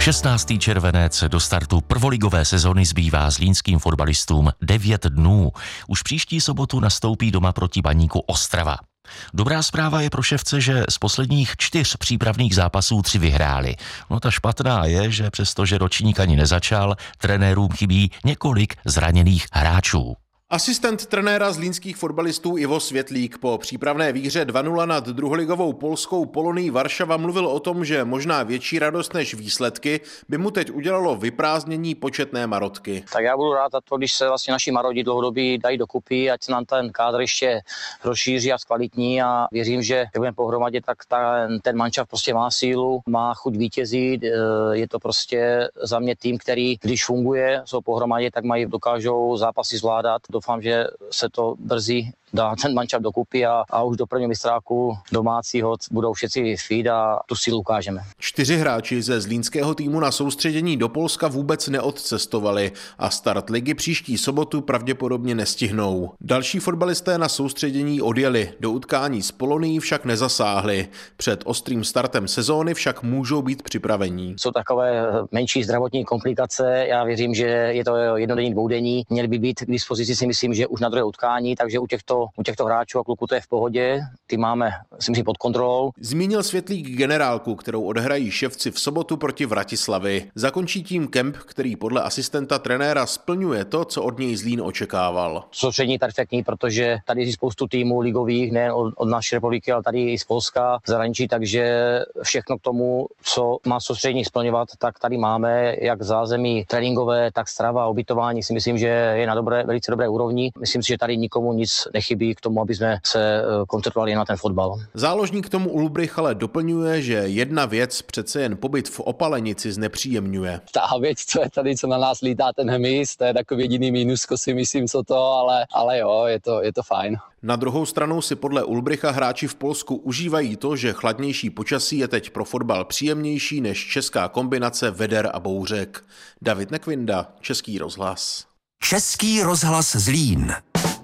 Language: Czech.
16. červenec do startu prvoligové sezony zbývá zlínským fotbalistům 9 dnů. Už příští sobotu nastoupí doma proti Baníku Ostrava. Dobrá zpráva je pro Ševce, že z posledních 4 přípravných zápasů 3 vyhráli. No ta špatná je, že přestože ročník ani nezačal, trenérům chybí několik zraněných hráčů. Asistent trenéra zlínských fotbalistů Ivo Světlík po přípravné výhře 2-0 nad druholigovou polskou Polonií Varšava mluvil o tom, že možná větší radost než výsledky by mu teď udělalo vyprázdnění početné marotky. Tak já budu rád za to, když se vlastně naši marodi dlouhodobí dají dokupy, ať se nám ten kádr ještě rozšíří a zkvalitní, a věřím, že jak budeme pohromadě, tak ten mančaft prostě má sílu, má chuť vítězit, je to prostě za mě tým, který když funguje, jsou pohromadě, tak dokážou zápasy zvládat. Doufám, že se to brzy dá ten mančaft dokupy a už do prvního mistráku domácího budou všetci fit a tu sílu ukážeme. 4 hráči ze zlínského týmu na soustředění do Polska vůbec neodcestovali a start ligy příští sobotu pravděpodobně nestihnou. Další fotbalisté na soustředění odjeli, do utkání s Polonií však nezasáhli. Před ostrým startem sezóny však můžou být připravení. Jsou takové menší zdravotní komplikace, já věřím, že je to jednodenní, dvoudenní, měly by být k dispozici, si myslím, že už na druhé utkání, takže u těchto hráčů a kluků to je v pohodě, ty máme, si myslím, pod kontrolou. Zmínil Světlík generálku, kterou odehrají Ševci v sobotu proti Vratislavi. Zakončí tím kemp, který podle asistenta trenéra splňuje to, co od něj Zlín očekával. Soustředění perfektní, protože tady je spoustu týmů ligových, ne od naší republiky, ale tady i z Polska, v zahraničí, takže všechno k tomu, co má soustředění splňovat, tak tady máme, jak zázemí tréninkové, tak strava, ubytování, si myslím, že je na velice dobré úrovni. Myslím si, že tady nikomu nic nechybí k tomu, aby jsme se koncentrovali na ten fotbal. Záložník k tomu Ulbrich ale doplňuje, že jedna věc přece jen pobyt v Opalenici znepříjemňuje. Ta věc, co je tady, co na nás lítá ten hmyz, to je takový jediný mínusko, si myslím, co to, ale jo, je to fajn. Na druhou stranu si podle Ulbricha hráči v Polsku užívají to, že chladnější počasí je teď pro fotbal příjemnější než česká kombinace veder a bouřek. David Nekvinda, Český rozhlas. Český rozhlas Zlín.